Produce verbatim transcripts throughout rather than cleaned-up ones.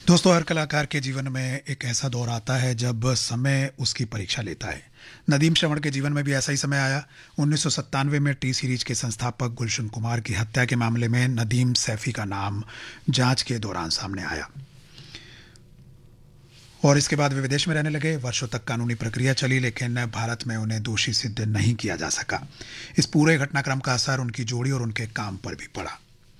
दोस्तों, हर कलाकार के जीवन में एक ऐसा दौर आता है जब समय उसकी परीक्षा लेता है। नदीम श्रवण के जीवन में भी ऐसा ही समय आया। उन्नीस सौ सत्तानवे में टी सीरीज के संस्थापक गुलशन कुमार की हत्या के मामले में नदीम सैफी का नाम जांच के दौरान सामने आया और इसके बाद वे विदेश में रहने लगे। वर्षों तक कानूनी प्रक्रिया चली, लेकिन भारत में उन्हें दोषी सिद्ध नहीं किया जा सका। इस पूरे घटनाक्रम का असर उनकी जोड़ी और उनके काम पर भी पड़ा।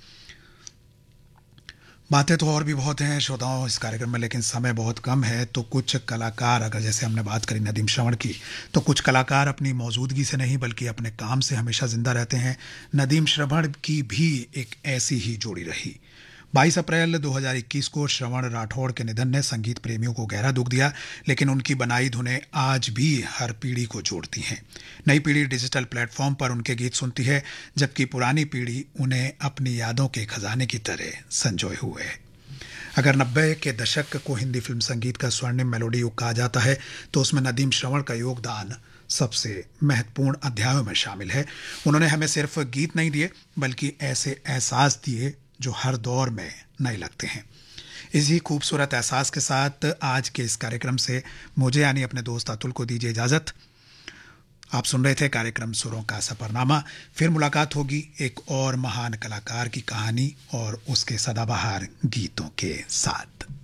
बातें तो और भी बहुत हैं श्रोताओं इस कार्यक्रम में, लेकिन समय बहुत कम है। तो कुछ कलाकार, अगर जैसे हमने बात करी नदीम श्रवण की, तो कुछ कलाकार अपनी मौजूदगी से नहीं बल्कि अपने काम से हमेशा जिंदा रहते हैं। नदीम श्रवण की भी एक ऐसी ही जोड़ी रही। बाईस अप्रैल दो हज़ार इक्कीस को श्रवण राठौड़ के निधन ने संगीत प्रेमियों को गहरा दुख दिया, लेकिन उनकी बनाई धुनें आज भी हर पीढ़ी को जोड़ती हैं। नई पीढ़ी डिजिटल प्लेटफॉर्म पर उनके गीत सुनती है, जबकि पुरानी पीढ़ी उन्हें अपनी यादों के खजाने की तरह संजोए हुए है। अगर नब्बे के दशक को हिंदी फिल्म संगीत का स्वर्णिम मेलोडी युग कहा जाता है, तो उसमें नदीम श्रवण का योगदान सबसे महत्वपूर्ण अध्यायों में शामिल है। उन्होंने हमें सिर्फ गीत नहीं दिए, बल्कि ऐसे एहसास दिए जो हर दौर में नए लगते हैं। इसी खूबसूरत एहसास के साथ आज के इस कार्यक्रम से मुझे यानी अपने दोस्त अतुल को दीजिए इजाजत। आप सुन रहे थे कार्यक्रम सुरों का सफरनामा। फिर मुलाकात होगी एक और महान कलाकार की कहानी और उसके सदाबहार गीतों के साथ।